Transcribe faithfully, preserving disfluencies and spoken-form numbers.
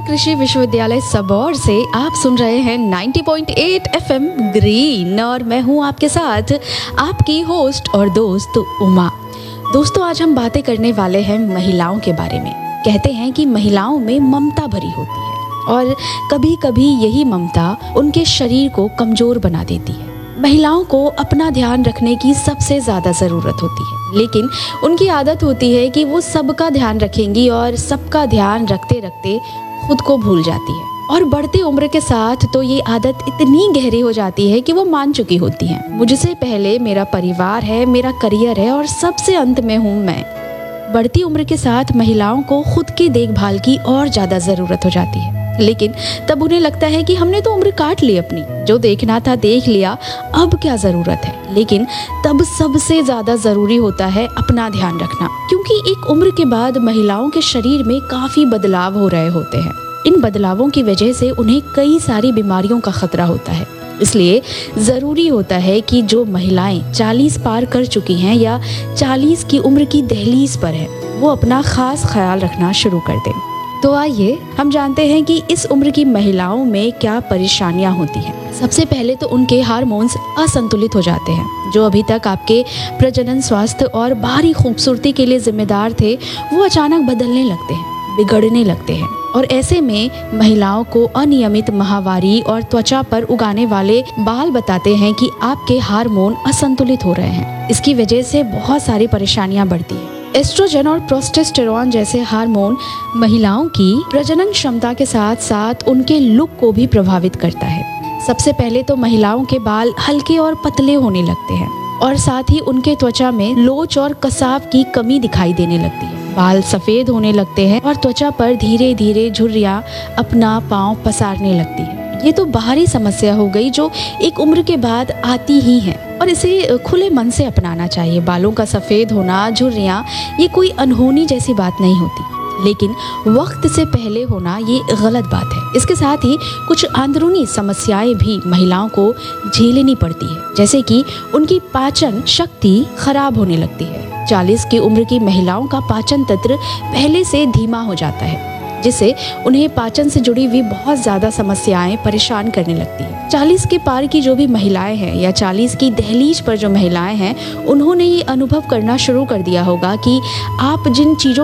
कृषि विश्वविद्यालय सबौर से आप सुन रहे हैं नब्बे पॉइंट आठ एफएम ग्रीन और मैं हूं आपके साथ आपकी होस्ट और दोस्त उमा। दोस्तों, आज हम बातें करने वाले हैं महिलाओं के बारे में। कहते हैं कि महिलाओं में ममता भरी होती है और कभी कभी यही ममता उनके शरीर को कमजोर बना देती है। महिलाओं को अपना ध्यान रखने की सबसे ज़्यादा ज़रूरत होती है, लेकिन उनकी आदत होती है कि वो सबका ध्यान रखेंगी और सबका ध्यान रखते रखते खुद को भूल जाती है। और बढ़ती उम्र के साथ तो ये आदत इतनी गहरी हो जाती है कि वो मान चुकी होती हैं, मुझसे पहले मेरा परिवार है, मेरा करियर है और सबसे अंत में हूँ मैं। बढ़ती उम्र के साथ महिलाओं को खुद की देखभाल की और ज़्यादा ज़रूरत हो जाती है, लेकिन तब उन्हें लगता है कि हमने तो उम्र काट ली अपनी, जो देखना था देख लिया, अब क्या ज़रूरत है। लेकिन तब सबसे ज़्यादा ज़रूरी होता है अपना ध्यान रखना, क्योंकि एक उम्र के बाद महिलाओं के शरीर में काफ़ी बदलाव हो रहे होते हैं। इन बदलावों की वजह से उन्हें कई सारी बीमारियों का खतरा होता है। इसलिए ज़रूरी होता है कि जो महिलाएं चालीस पार कर चुकी हैं या चालीस की उम्र की दहलीज पर है, वो अपना खास ख्याल रखना शुरू कर दें। तो आइए हम जानते हैं कि इस उम्र की महिलाओं में क्या परेशानियां होती हैं। सबसे पहले तो उनके हार्मोन्स असंतुलित हो जाते हैं। जो अभी तक आपके प्रजनन, स्वास्थ्य और बाहरी खूबसूरती के लिए जिम्मेदार थे, वो अचानक बदलने लगते हैं, बिगड़ने लगते हैं। और ऐसे में महिलाओं को अनियमित माहवारी और त्वचा पर उगाने वाले बाल बताते हैं कि आपके हार्मोन असंतुलित हो रहे हैं। इसकी वजह से बहुत सारी परेशानियां बढ़ती हैं। एस्ट्रोजन और प्रोस्टेस्टेरॉन जैसे हार्मोन महिलाओं की प्रजनन क्षमता के साथ साथ उनके लुक को भी प्रभावित करता है। सबसे पहले तो महिलाओं के बाल हल्के और पतले होने लगते हैं और साथ ही उनके त्वचा में लोच और कसाव की कमी दिखाई देने लगती है। बाल सफेद होने लगते हैं और त्वचा पर धीरे धीरे झुर्रियां अपना पांव पसारने लगती है। ये तो बाहरी समस्या हो गई जो एक उम्र के बाद आती ही है और इसे खुले मन से अपनाना चाहिए। बालों का सफ़ेद होना, झुर्रियाँ, ये कोई अनहोनी जैसी बात नहीं होती, लेकिन वक्त से पहले होना ये गलत बात है। इसके साथ ही कुछ अंदरूनी समस्याएं भी महिलाओं को झेलनी पड़ती है, जैसे कि उनकी पाचन शक्ति खराब होने लगती है। चालीस की उम्र की महिलाओं का पाचन तंत्र पहले से धीमा हो जाता है, जिससे उन्हें पाचन से जुड़ी हुई बहुत ज़्यादा समस्याएं परेशान करने लगती हैं। चालीस के पार की जो भी महिलाएं हैं या चालीस की दहलीज पर जो महिलाएं हैं, उन्होंने ये अनुभव करना शुरू कर दिया होगा कि आप जिन चीज़ों